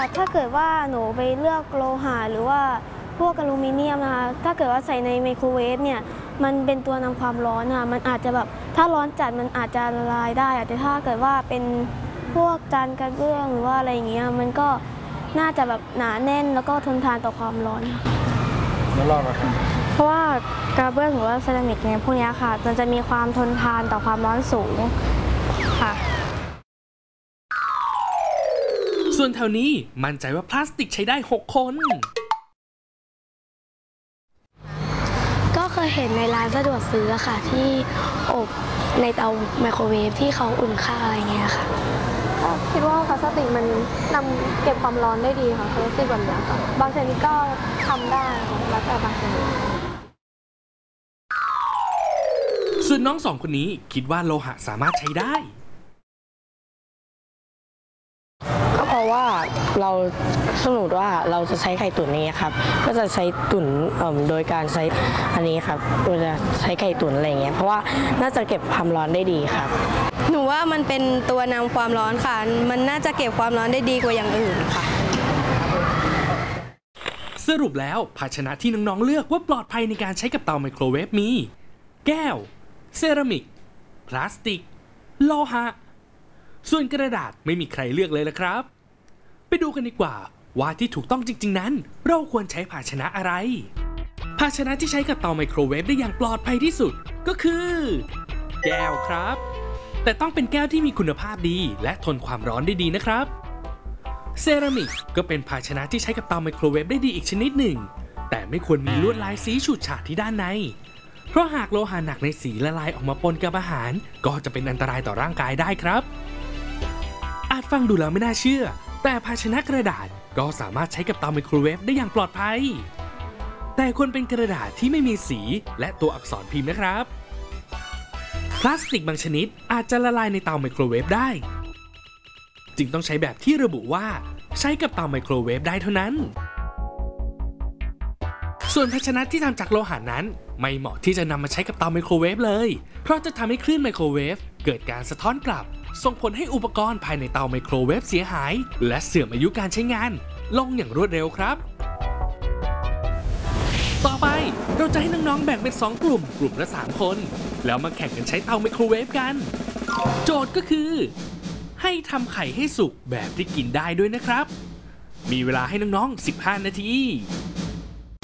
ถ้าเกิดว่าหนูไปเลือกโลหะหรือว่าพวกอลูมิเนียมนะคะถ้าเกิดว่าใส่ในไมโครเวฟเนี่ยมันเป็นตัวนำความร้อนค่ะมันอาจจะแบบถ้าร้อนจัดมันอาจจะละลายได้แต่ถ้าเกิดว่าเป็นพวกจานกระเบื้องหรือว่าอะไรอย่างเงี้ยมันก็น่าจะแบบหนาแน่นแล้วก็ทนทานต่อความร้อนค่ะแล้วเราครับเพราะว่ากระเบื้องหรือว่าเซรามิกเนี่ยพวกนี้ค่ะมันจะมีความทนทานต่อความร้อนสูงค่ะส่วนแถวนี้มั่นใจว่าพลาสติกใช้ได้6 คนก็เคยเห็นในร้านสะดวกซื้อค่ะที่อบในเตาไมโครเวฟที่เขาอุ่นข้าวอะไรเงี้ยค่ะก็คิดว่าพลาสติกมันนำเก็บความร้อนได้ดีค่ะพลาสติกแบบนี้ค่ะบางชนิดก็ทำได้แล้วแต่บางชนิดส่วนน้อง2 คนนี้คิดว่าโลหะสามารถใช้ได้ก็เพราะว่าเราสมมติว่าเราจะใช้ไข่ตุ๋นนี้ครับก็จะใช้ตุ๋นโดยการใช้อันนี้ครับเราจะใช้ไข่ตุ๋นอะไรเงี้ยเพราะว่าน่าจะเก็บความร้อนได้ดีครับหนูว่ามันเป็นตัวนำความร้อนค่ะมันน่าจะเก็บความร้อนได้ดีกว่าอย่างอื่นค่ะสรุปแล้วภาชนะที่น้องๆเลือกว่าปลอดภัยในการใช้กับเตาไมโครเวฟมีแก้วเซรามิกพลาสติกโลหะส่วนกระดาษไม่มีใครเลือกเลยละครับไปดูกันดีกว่าว่าที่ถูกต้องจริงๆนั้นเราควรใช้ภาชนะอะไรภาชนะที่ใช้กับเตาไมโครเวฟได้อย่างปลอดภัยที่สุดก็คือแก้วครับแต่ต้องเป็นแก้วที่มีคุณภาพดีและทนความร้อนได้ดีนะครับเซรามิกก็เป็นภาชนะที่ใช้กับเตาไมโครเวฟได้ดีอีกชนิดหนึ่งแต่ไม่ควรมีลวดลายสีฉูดฉาดที่ด้านในเพราะหากโลหะหนักในสีละลายออกมาปนกับอาหารก็จะเป็นอันตรายต่อร่างกายได้ครับอาจฟังดูแล้วไม่น่าเชื่อแต่ภาชนะกระดาษก็สามารถใช้กับเตาไมโครเวฟได้อย่างปลอดภัยแต่ควรเป็นกระดาษที่ไม่มีสีและตัวอักษรพิมพ์นะครับพลาสติกบางชนิดอาจจะละลายในเตาไมโครเวฟได้จึงต้องใช้แบบที่ระบุว่าใช้กับเตาไมโครเวฟได้เท่านั้นส่วนภาชนะที่ทำจากโลหะนั้นไม่เหมาะที่จะนำมาใช้กับเตาไมโครเวฟเลยเพราะจะทำให้คลื่นไมโครเวฟเกิดการสะท้อนกลับส่งผลให้อุปกรณ์ภายในเตาไมโครเวฟเสียหายและเสื่อมอายุการใช้งานลงอย่างรวดเร็วครับต่อไปเราจะให้น้องๆแบ่งเป็น2 กลุ่มละ 3 คนแล้วมาแข่งกันใช้เตาไมโครเวฟกันโจทย์ก็คือให้ทำไข่ให้สุกแบบที่กินได้ด้วยนะครับมีเวลาให้น้องๆ15 นาที